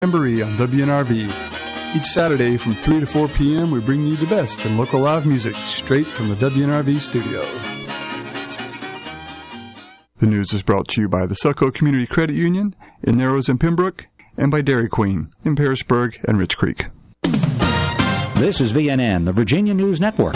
Jamboree on WNRV. Each Saturday from 3 to 4 p.m. we bring you the best in local live music straight from the WNRV studio. The news is brought to you by the Succo Community Credit Union in Narrows and Pembroke, and by Dairy Queen in Parisburg and Rich Creek. This is VNN, the Virginia News Network.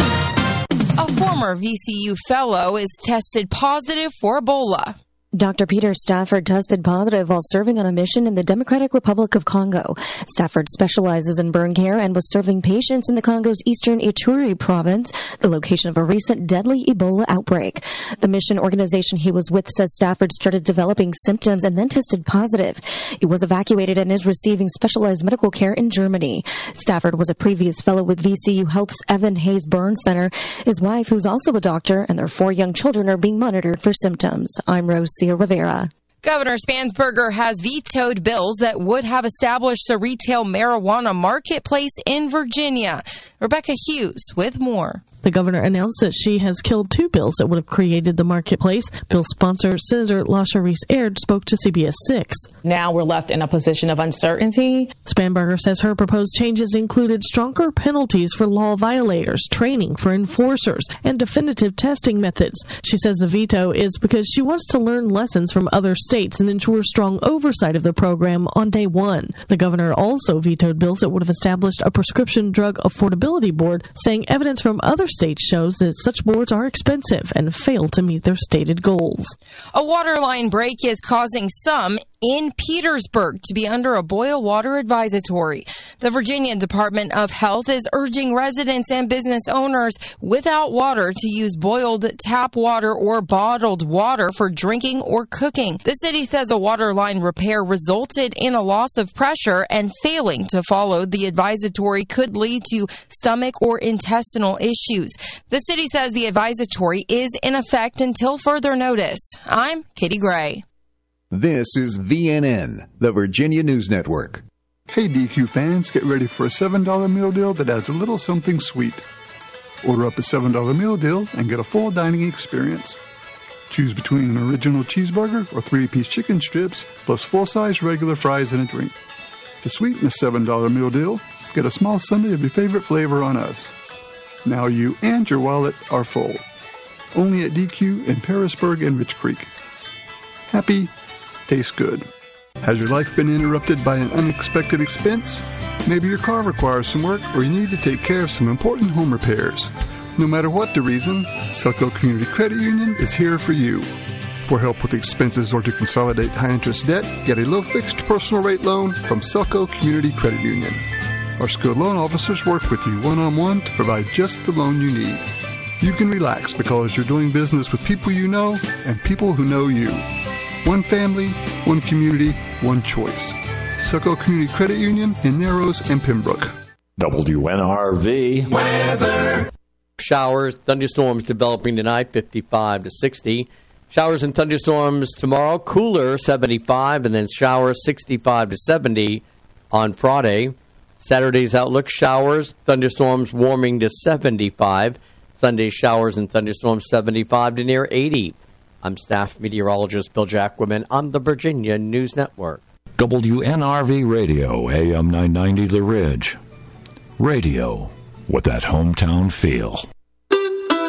A former VCU fellow is tested positive for Ebola. Dr. Peter Stafford tested positive while serving on a mission in the Democratic Republic of Congo. Stafford specializes in burn care and was serving patients in the Congo's eastern Ituri province, the location of a recent deadly Ebola outbreak. The mission organization he was with says Stafford started developing symptoms and then tested positive. He was evacuated and is receiving specialized medical care in Germany. Stafford was a previous fellow with VCU Health's Evan Hayes Burn Center. His wife, who's also a doctor, and their 4 young children are being monitored for symptoms. I'm Rose Rivera. Governor Spansberger has vetoed bills that would have established a retail marijuana marketplace in Virginia. Rebecca Hughes with more. The governor announced that she has killed 2 bills that would have created the marketplace. Bill sponsor Senator LaCharisse Aird spoke to CBS 6. Now we're left in a position of uncertainty. Spanberger says her proposed changes included stronger penalties for law violators, training for enforcers, and definitive testing methods. She says the veto is because she wants to learn lessons from other states and ensure strong oversight of the program on day one. The governor also vetoed bills that would have established a prescription drug affordability board, saying evidence from other states shows that such boards are expensive and fail to meet their stated goals. A water line break is causing some in Petersburg to be under a boil water advisory. The Virginia Department of Health is urging residents and business owners without water to use boiled tap water or bottled water for drinking or cooking. The city says a water line repair resulted in a loss of pressure, and failing to follow the advisory could lead to stomach or intestinal issues. The city says the advisory is in effect until further notice. I'm Katie Gray. This is VNN, the Virginia News Network. Hey DQ fans, get ready for a $7 meal deal that adds a little something sweet. Order up a $7 meal deal and get a full dining experience. Choose between an original cheeseburger or 3-piece chicken strips, plus full-size regular fries and a drink. To sweeten the $7 meal deal, get a small sundae of your favorite flavor on us. Now you and your wallet are full. Only at DQ in Parisburg and Rich Creek. Happy, tastes good. Has your life been interrupted by an unexpected expense? Maybe your car requires some work, or you need to take care of some important home repairs. No matter what the reason, Succo Community Credit Union is here for you. For help with expenses or to consolidate high-interest debt, get a low-fixed personal rate loan from Succo Community Credit Union. Our skilled loan officers work with you one-on-one to provide just the loan you need. You can relax because you're doing business with people you know and people who know you. One family, one community, one choice. Succo Community Credit Union in Narrows and Pembroke. WNRV weather. Showers, thunderstorms developing tonight, 55 to 60. Showers and thunderstorms tomorrow, cooler, 75, and then showers, 65 to 70 on Friday. Saturday's outlook, showers, thunderstorms warming to 75. Sunday, showers and thunderstorms, 75 to near 80. I'm staff meteorologist Bill Jacquemin on the Virginia News Network. WNRV Radio, AM 990 The Ridge. Radio with that hometown feel.